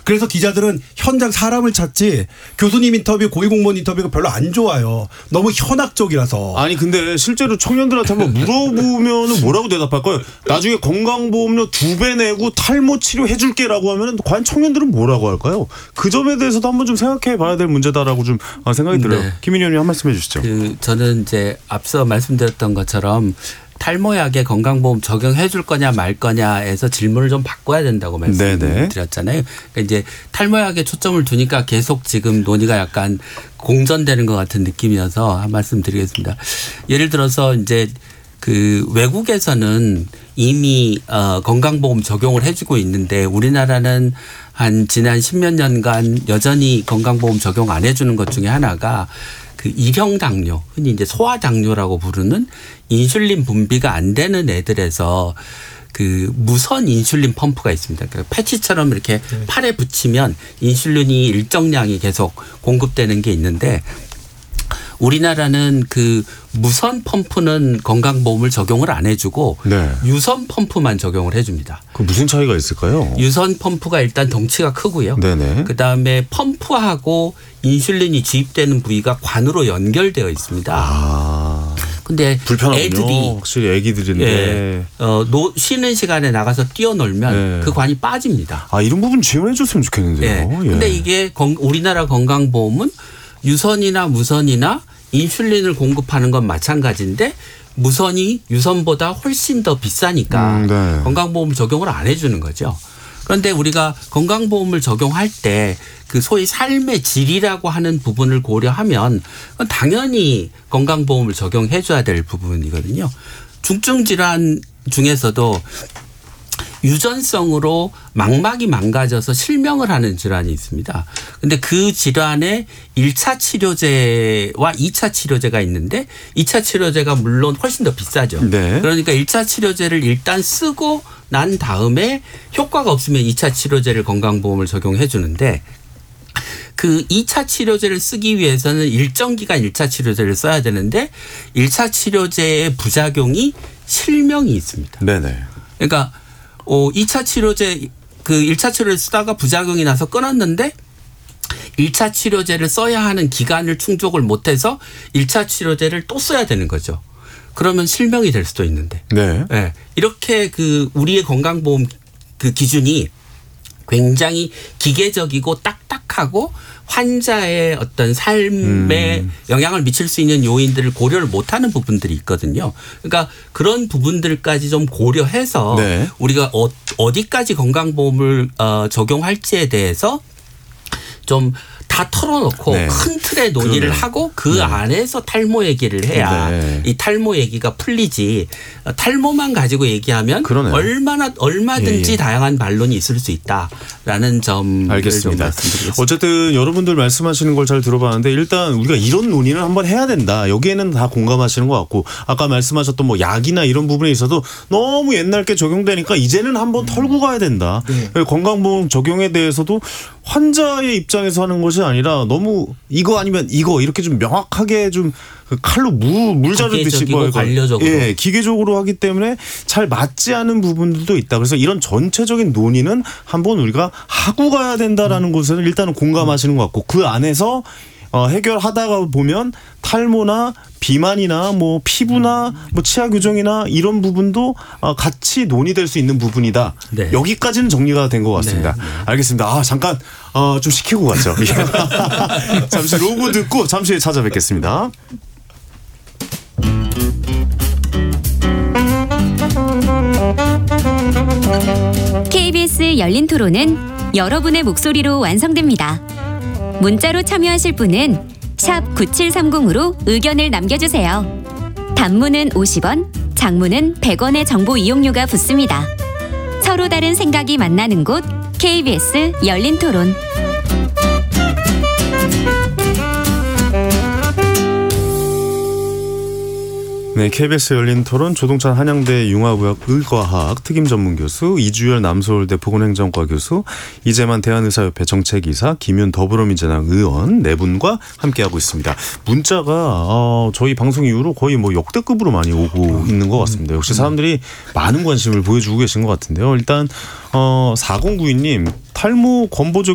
그래서 기자들은 현장 사람을 찾지 교수님 인터뷰, 고위공무원 인터뷰가 별로 안 좋아요. 너무 현학적이라서. 아니 근데 실제로 청년들한테 한번 물어보면 뭐라고 대답할까요? 나중에 건강보험료 2배 내고 탈모 치료 해줄게라고 하면 과연 청년들은 뭐라고 할까요? 그 점에 대해서도 한번 좀 생각해 봐야 될 문제다라고 좀 생각이 들어요. 네. 김인희 의원님 한 말씀 해 주시죠. 저는 이제 앞서 말씀드렸던 것처럼 탈모약에 건강보험 적용해 줄 거냐 말 거냐에서 질문을 좀 바꿔야 된다고 말씀드렸잖아요. 그러니까 이제 탈모약에 초점을 두니까 계속 지금 논의가 약간 공전되는 것 같은 느낌이어서 한 말씀 드리겠습니다. 예를 들어서 이제 그 외국에서는 이미 건강보험 적용을 해주고 있는데 우리나라는 한 지난 10몇 년간 여전히 건강보험 적용 안 해주는 것 중에 하나가 그 일형 당뇨, 흔히 이제 소아 당뇨라고 부르는 인슐린 분비가 안 되는 애들에서 그 무선 인슐린 펌프가 있습니다. 그러니까 패치처럼 이렇게 팔에 붙이면 인슐린이 일정량이 계속 공급되는 게 있는데 우리나라는 그 무선 펌프는 건강보험을 적용을 안 해주고 네. 유선 펌프만 적용을 해줍니다. 그 무슨 차이가 있을까요? 유선 펌프가 일단 덩치가 크고요. 네네. 그다음에 펌프하고 인슐린이 주입되는 부위가 관으로 연결되어 있습니다. 근데 불편하군요. 애들이 확실히 애기들인데 쉬는 시간에 나가서 뛰어놀면 그 관이 빠집니다. 이런 부분 지원해 줬으면 좋겠는데요. 근데 이게 우리나라 건강보험은 유선이나 무선이나 인슐린을 공급하는 건 마찬가지인데 무선이 유선보다 훨씬 더 비싸니까 네. 건강보험을 적용을 안 해주는 거죠. 그런데 우리가 건강보험을 적용할 때 그 소위 삶의 질이라고 하는 부분을 고려하면 당연히 건강보험을 적용해 줘야 될 부분이거든요. 중증 질환 중에서도 유전성으로 망막이 망가져서 실명을 하는 질환이 있습니다. 그런데 그 질환에 1차 치료제와 2차 치료제가 있는데 2차 치료제가 물론 훨씬 더 비싸죠. 네. 그러니까 1차 치료제를 일단 쓰고 난 다음에 효과가 없으면 2차 치료제를 건강보험을 적용해 주는데 그 2차 치료제를 쓰기 위해서는 일정 기간 1차 치료제를 써야 되는데 1차 치료제의 부작용이 실명이 있습니다. 네네. 그러니까 2차 치료제 그 1차 치료를 쓰다가 부작용이 나서 끊었는데 1차 치료제를 써야 하는 기간을 충족을 못해서 1차 치료제를 또 써야 되는 거죠. 그러면 실명이 될 수도 있는데. 네. 네. 이렇게 그 우리의 건강보험 그 기준이 굉장히 기계적이고 딱딱하고 환자의 어떤 삶에 영향을 미칠 수 있는 요인들을 고려를 못하는 부분들이 있거든요. 그러니까 그런 부분들까지 좀 고려해서 네. 우리가 어디까지 건강보험을 적용할지에 대해서 좀 다 털어놓고 네. 큰 틀의 논의를 그러네요. 하고 그 안에서 탈모 얘기를 해야 이 탈모 얘기가 풀리지 탈모만 가지고 얘기하면 그러네요. 얼마든지 다양한 반론이 있을 수 있다라는 점을 알겠습니다. 좀 말씀드리겠습니다. 어쨌든 여러분들 말씀하시는 걸 잘 들어봤는데 일단 우리가 이런 논의는 한번 해야 된다. 여기에는 다 공감하시는 것 같고 아까 말씀하셨던 뭐 약이나 이런 부분에 있어도 너무 옛날 게 적용되니까 이제는 한번 털고 가야 된다. 건강보험 적용에 대해서도 환자의 입장에서 하는 것이 아니라 너무 이거 아니면 이거 이렇게 좀 명확하게 좀 칼로 물 자르듯이 관료적으로 기계적으로 하기 때문에 잘 맞지 않은 부분들도 있다. 그래서 이런 전체적인 논의는 한번 우리가 하고 가야 된다라는 것에는 일단은 공감하시는 것 같고 그 안에서 해결하다가 보면 탈모나 비만이나 뭐 피부나 뭐 치아 교정이나 이런 부분도 같이 논의될 수 있는 부분이다. 네. 여기까지는 정리가 된 것 같습니다. 네. 알겠습니다. 잠깐 좀 시키고 가죠. 잠시 로고 듣고 잠시 후에 찾아뵙겠습니다. KBS 열린 토론은 여러분의 목소리로 완성됩니다. 문자로 참여하실 분은 샵 9730으로 의견을 남겨주세요. 단문은 50원, 장문은 100원의 정보 이용료가 붙습니다. 서로 다른 생각이 만나는 곳 KBS 열린 토론. 네, KBS 열린 토론 조동찬 한양대 융합의학 의과학 특임 전문 교수, 이주열 남서울대 보건행정과 교수, 이재만 대한의사협회 정책이사, 김윤 더불어민주당 의원 네 분과 함께하고 있습니다. 문자가 저희 방송 이후로 거의 뭐 역대급으로 많이 오고 있는 것 같습니다. 역시 사람들이 많은 관심을 보여주고 계신 것 같은데요. 일단 4092님 탈모 권보적